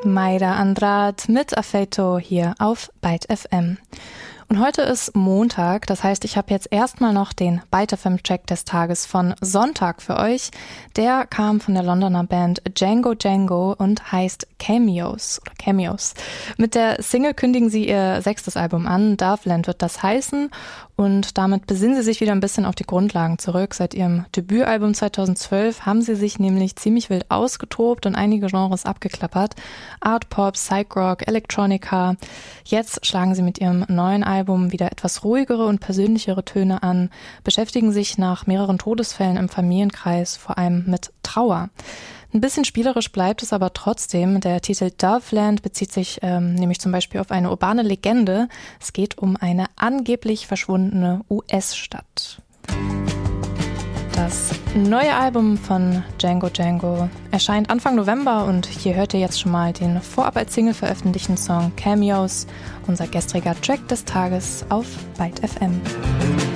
Mayra Andrade mit Afeito hier auf Byte FM. Und heute ist Montag, das heißt, ich habe jetzt erstmal noch den Byte FM Track des Tages von Sonntag für euch. Der kam von der Londoner Band Django Django und heißt Cameos. Mit der Single kündigen sie ihr 6. Album an, Doveland wird das heißen, und damit besinnen sie sich wieder ein bisschen auf die Grundlagen zurück. Seit ihrem Debütalbum 2012 haben sie sich nämlich ziemlich wild ausgetobt und einige Genres abgeklappert. Art Pop, Psych Rock, Electronica. Jetzt schlagen sie mit ihrem neuen Album wieder etwas ruhigere und persönlichere Töne an, beschäftigen sich nach mehreren Todesfällen im Familienkreis vor allem mit Trauer. Ein bisschen spielerisch bleibt es aber trotzdem. Der Titel Doveland bezieht sich nämlich zum Beispiel auf eine urbane Legende. Es geht um eine angeblich verschwundene US-Stadt. Das neue Album von Django Django erscheint Anfang November und hier hört ihr jetzt schon mal den vorab als Single veröffentlichten Song Cameos, unser gestriger Track des Tages auf Byte FM.